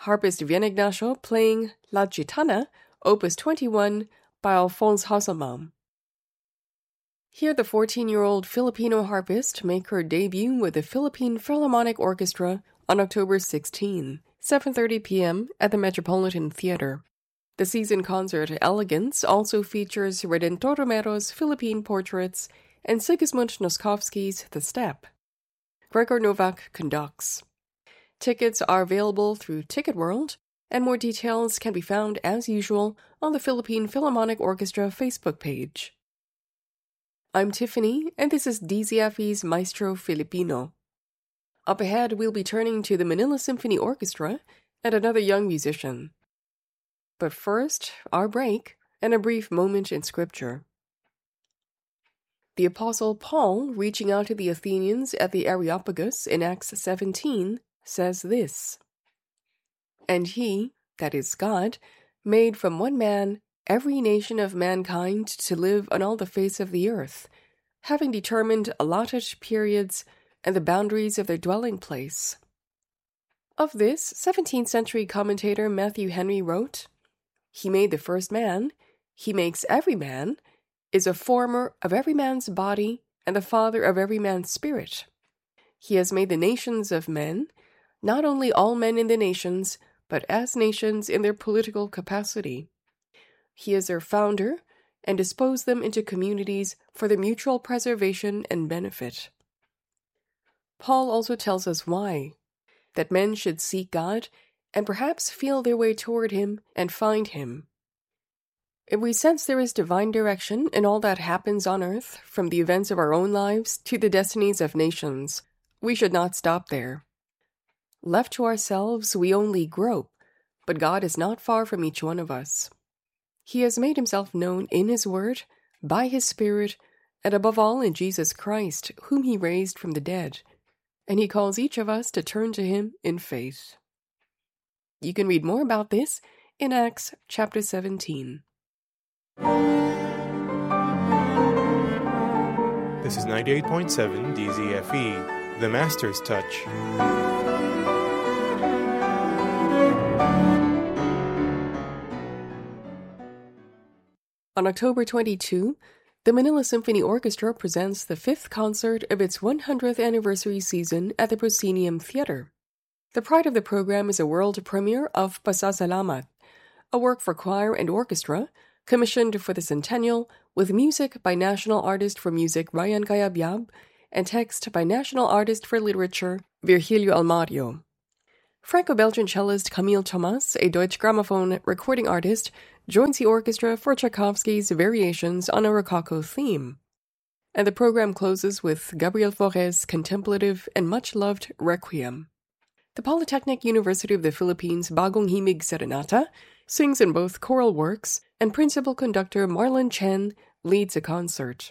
harpist Vian Ignacio playing La Gitana, Opus 21 by Alphonse Hasselbaum. Here the 14-year-old Filipino harpist make her debut with the Philippine Philharmonic Orchestra on October 16, 7:30 p.m. at the Metropolitan Theater. The season concert Elegance also features Redentor Romero's Philippine Portraits and Sigismund Noskowski's The Step. Gregor Novak conducts. Tickets are available through Ticket World, and more details can be found as usual on the Philippine Philharmonic Orchestra Facebook page. I'm Tiffany, and this is DZFE's Maestro Filipino. Up ahead, we'll be turning to the Manila Symphony Orchestra and another young musician. But first, our break and a brief moment in Scripture. The Apostle Paul, reaching out to the Athenians at the Areopagus in Acts 17, says this: "And he, that is God, made from one man every nation of mankind to live on all the face of the earth, having determined allotted periods and the boundaries of their dwelling place." Of this, 17th century commentator Matthew Henry wrote, "He made the first man, he makes every man, is a former of every man's body and the father of every man's spirit. He has made the nations of men, not only all men in the nations, but as nations in their political capacity. He is their founder and disposed them into communities for their mutual preservation and benefit." Paul also tells us why: that men should seek God and perhaps feel their way toward Him and find Him. If we sense there is divine direction in all that happens on earth, from the events of our own lives to the destinies of nations, we should not stop there. Left to ourselves, we only grope, but God is not far from each one of us. He has made Himself known in His Word, by His Spirit, and above all in Jesus Christ, whom He raised from the dead, and He calls each of us to turn to Him in faith. You can read more about this in Acts chapter 17. This is 98.7 DZFE, The Master's Touch. On October 22, the Manila Symphony Orchestra presents the 5th concert of its 100th anniversary season at the Proscenium Theater. The pride of the program is a world premiere of Pasasalamat, a work for choir and orchestra commissioned for the centennial, with music by National Artist for Music Ryan Cayabyab and text by National Artist for Literature Virgilio Almario. Franco-Belgian cellist Camille Thomas, a Deutsche Grammophon recording artist, joins the orchestra for Tchaikovsky's Variations on a Rococo theme. And the program closes with Gabriel Faurè's contemplative and much-loved Requiem. The Polytechnic University of the Philippines Bagong Himig Serenata sings in both choral works, and principal conductor Marlon Chen leads a concert.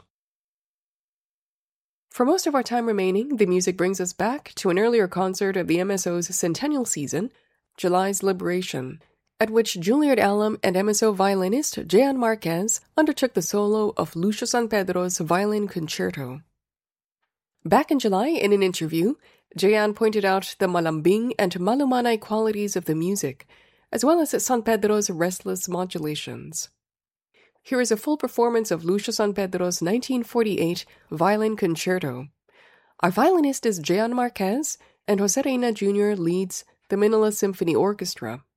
For most of our time remaining, the music brings us back to an earlier concert of the MSO's centennial season, July's Liberation, at which Juilliard alum and MSO violinist Jean Marquez undertook the solo of Lucio San Pedro's Violin Concerto. Back in July, in an interview, Jean pointed out the malambing and malumanay qualities of the music, as well as San Pedro's restless modulations. Here is a full performance of Lucio San Pedro's 1948 Violin Concerto. Our violinist is Jean Marquez, and Jose Reina Jr. leads the Manila Symphony Orchestra.